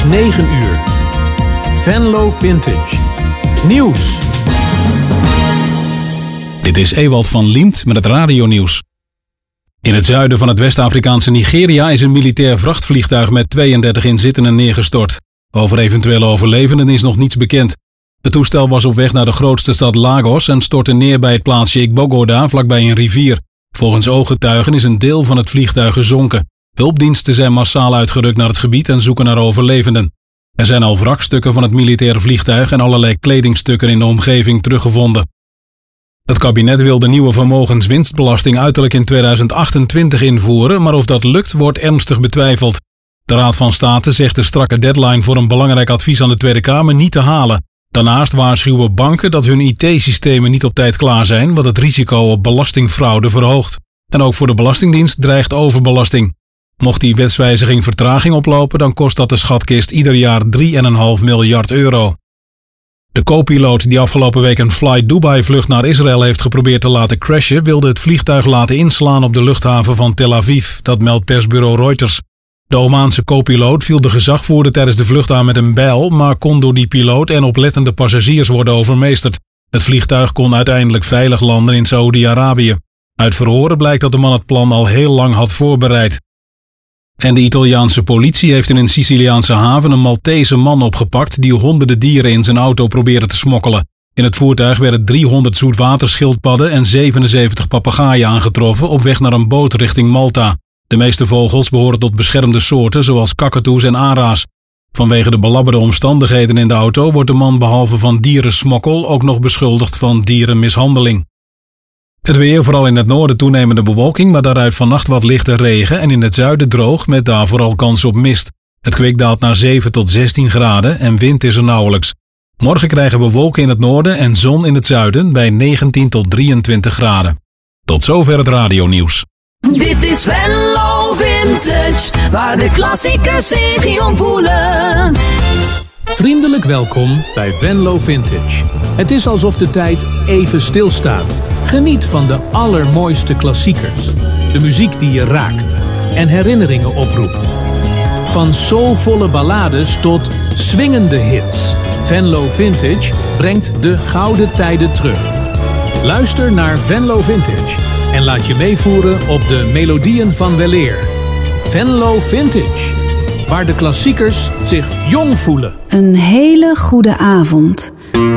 9 uur. Venlo Vintage. Nieuws. Dit is Ewald van Liemt met het radionieuws. In het zuiden van het West-Afrikaanse Nigeria is een militair vrachtvliegtuig met 32 inzittenden neergestort. Over eventuele overlevenden is nog niets bekend. Het toestel was op weg naar de grootste stad Lagos en stortte neer bij het plaatsje Igbogoda vlakbij een rivier. Volgens ooggetuigen is een deel van het vliegtuig gezonken. Hulpdiensten zijn massaal uitgerukt naar het gebied en zoeken naar overlevenden. Er zijn al wrakstukken van het militaire vliegtuig en allerlei kledingstukken in de omgeving teruggevonden. Het kabinet wil de nieuwe vermogenswinstbelasting uiterlijk in 2028 invoeren, maar of dat lukt wordt ernstig betwijfeld. De Raad van State zegt de strakke deadline voor een belangrijk advies aan de Tweede Kamer niet te halen. Daarnaast waarschuwen banken dat hun IT-systemen niet op tijd klaar zijn, wat het risico op belastingfraude verhoogt. En ook voor de Belastingdienst dreigt overbelasting. Mocht die wetswijziging vertraging oplopen, dan kost dat de schatkist ieder jaar 3,5 miljard euro. De co-piloot die afgelopen week een Fly Dubai-vlucht naar Israël heeft geprobeerd te laten crashen, wilde het vliegtuig laten inslaan op de luchthaven van Tel Aviv, dat meldt persbureau Reuters. De Omaanse co-piloot viel de gezagvoerder tijdens de vlucht aan met een bijl, maar kon door die piloot en oplettende passagiers worden overmeesterd. Het vliegtuig kon uiteindelijk veilig landen in Saoedi-Arabië. Uit verhoren blijkt dat de man het plan al heel lang had voorbereid. En de Italiaanse politie heeft in een Siciliaanse haven een Maltese man opgepakt die honderden dieren in zijn auto probeerde te smokkelen. In het voertuig werden 300 zoetwaterschildpadden en 77 papegaaien aangetroffen op weg naar een boot richting Malta. De meeste vogels behoren tot beschermde soorten zoals kakatoes en ara's. Vanwege de belabberde omstandigheden in de auto wordt de man behalve van dierensmokkel ook nog beschuldigd van dierenmishandeling. Het weer, vooral in het noorden toenemende bewolking, maar daaruit vannacht wat lichte regen en in het zuiden droog met daar vooral kans op mist. Het kwik daalt naar 7 tot 16 graden en wind is er nauwelijks. Morgen krijgen we wolken in het noorden en zon in het zuiden bij 19 tot 23 graden. Tot zover het radionieuws. Dit is Venlo Vintage, waar de klassiekers zich voelen. Vriendelijk welkom bij Venlo Vintage. Het is alsof de tijd even stilstaat. Geniet van de allermooiste klassiekers. De muziek die je raakt en herinneringen oproept. Van soulvolle ballades tot swingende hits. Venlo Vintage brengt de gouden tijden terug. Luister naar Venlo Vintage en laat je meevoeren op de melodieën van weleer. Venlo Vintage, waar de klassiekers zich jong voelen. Een hele goede avond.